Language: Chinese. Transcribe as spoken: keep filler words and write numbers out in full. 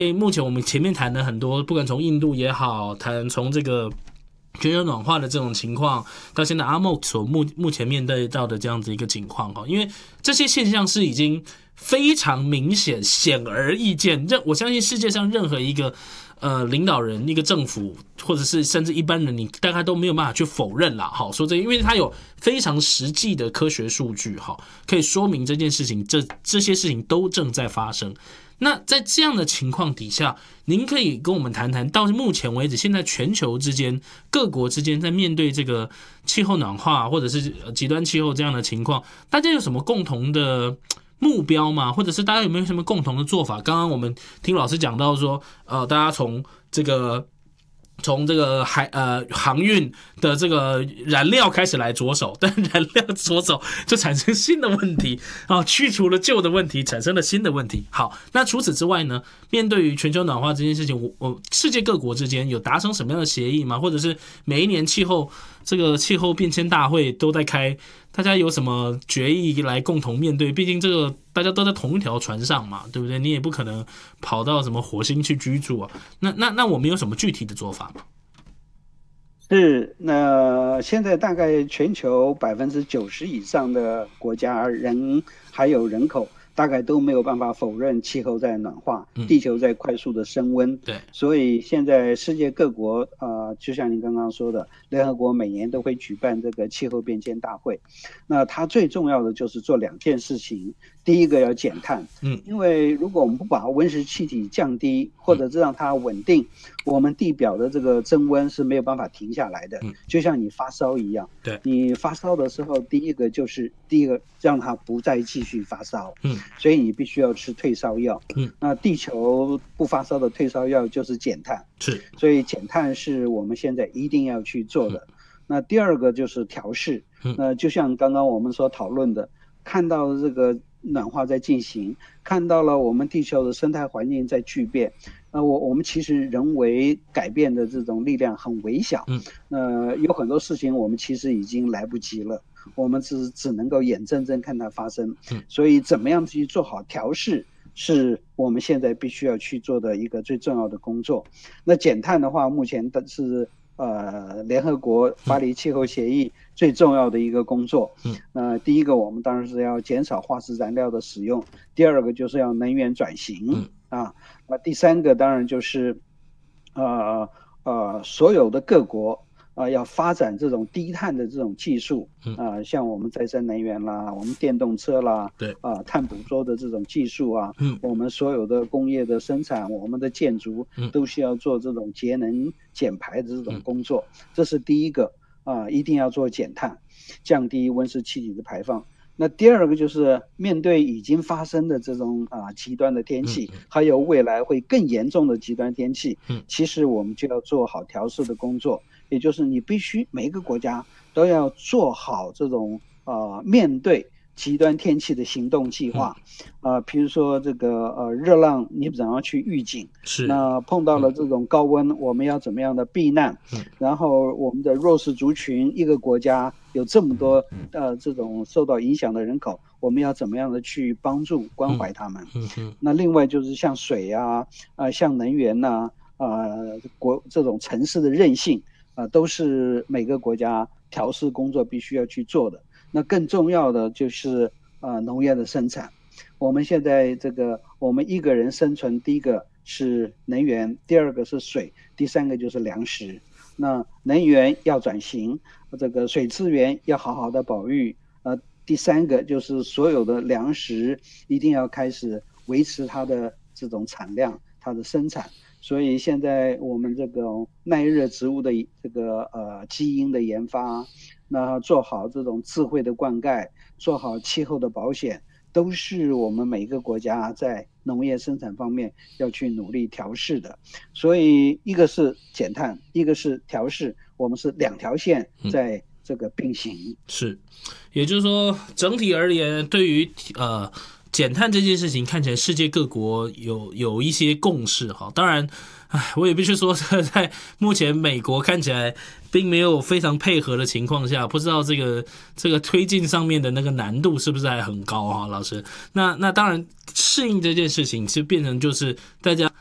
目前我们前面谈的很多，不管从印度也好，谈从这个全球暖化的这种情况，到现在阿莫所目目前面对到的这样子一个情况哈，因为这些现象是已经非常明显、显而易见，任我相信世界上任何一个呃领导人、一个政府，或者是甚至一般人，你大概都没有办法去否认啦。好，说这个，因为它有非常实际的科学数据，哈，可以说明这件事情，这这些事情都正在发生。那在这样的情况底下，您可以跟我们谈谈，到目前为止，现在全球之间、各国之间在面对这个气候暖化或者是极端气候这样的情况，大家有什么共同的目标吗？或者是大家有没有什么共同的做法？刚刚我们听老师讲到说，呃，大家从这个。从这个海呃航运的这个燃料开始来着手，但燃料着手就产生新的问题啊，去除了旧的问题，产生了新的问题。好，那除此之外呢？面对于全球暖化这件事情，我我世界各国之间有达成什么样的协议吗？或者是每一年气候这个气候变迁大会都在开，大家有什么决议来共同面对？毕竟这个大家都在同一条船上嘛，对不对？你也不可能跑到什么火星去居住啊。那那那我们有什么具体的做法吗？ 是，那现在大概全球百分之九十以上的国家人还有人口，大概都没有办法否认气候在暖化，地球在快速的升温。 对， 所以现在世界各国，呃，就像您刚刚说的，联合国每年都会举办这个气候变迁大会。那它最重要的就是做两件事情。第一个要减碳，嗯，因为如果我们不把温室气体降低，或者是让它稳定，我们地表的这个增温是没有办法停下来的。嗯，就像你发烧一样， 对， 你发烧的时候，第一个就是第一个让它不再继续发烧，嗯，所以你必须要吃退烧药，嗯，那地球不发烧的退烧药就是减碳， 是， 所以减碳是我们现在一定要去做的。嗯，那第二个就是调试，嗯，那就像刚刚我们所讨论的，看到这个暖化在进行，看到了我们地球的生态环境在巨变，那我我们其实人为改变的这种力量很微小，嗯，呃，有很多事情我们其实已经来不及了，我们只只能够眼睁睁看它发生，嗯，所以怎么样去做好调试，是我们现在必须要去做的一个最重要的工作。那减碳的话，目前的是呃，联合国巴黎气候协议最重要的一个工作，嗯，那第一个我们当然是要减少化石燃料的使用，第二个就是要能源转型，嗯，啊，那第三个当然就是，呃呃，所有的各国啊、呃、要发展这种低碳的这种技术，啊、呃，像我们再生能源啦，我们电动车啦， 对， 啊、呃，碳捕捉的这种技术啊，嗯，我们所有的工业的生产，我们的建筑都需要做这种节能减排的这种工作，嗯，这是第一个啊、呃，一定要做减碳，降低温室气体的排放。那第二个就是面对已经发生的这种啊极端的天气，还有未来会更严重的极端天气，其实我们就要做好调试的工作，也就是你必须每一个国家都要做好这种呃面对极端天气的行动计划，呃，比如说这个呃热浪，你怎样去预警？ 是。 那碰到了这种高温，嗯，我们要怎么样的避难？嗯，然后我们的弱势族群，一个国家有这么多呃这种受到影响的人口，我们要怎么样的去帮助关怀他们？嗯嗯。那另外就是像水啊，啊、呃、像能源呐、啊，呃国这种城市的韧性啊、呃，都是每个国家调试工作必须要去做的。那更重要的就是呃农业的生产，我们现在这个我们一个人生存，第一个是能源，第二个是水，第三个就是粮食。那能源要转型，这个水资源要好好的保育，呃，第三个就是所有的粮食一定要开始维持它的这种产量，它的生产。所以现在我们这个耐热植物的这个呃基因的研发，那做好这种智慧的灌溉，做好气候的保险，都是我们每个国家在农业生产方面要去努力调试的。所以一个是减碳，一个是调试，我们是两条线在这个并行。嗯， 是，也就是说整体而言，对于呃减碳这件事情，看起来世界各国有有一些共识哈。当然，唉，我也必须说，在目前美国看起来并没有非常配合的情况下，不知道这个这个推进上面的那个难度是不是还很高哈，老师？那那当然，适应这件事情就变成就是大家